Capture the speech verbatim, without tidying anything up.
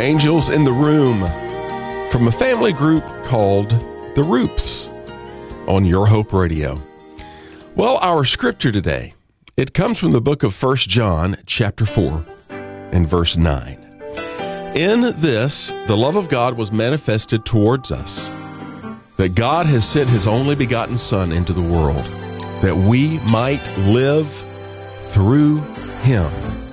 Angels in the Room from a family group called the Roops on Your Hope Radio. Well, our scripture today, it comes from the book of First John, chapter four, and verse nine. In this, the love of God was manifested towards us, that God has sent his only begotten Son into the world, that we might live through him.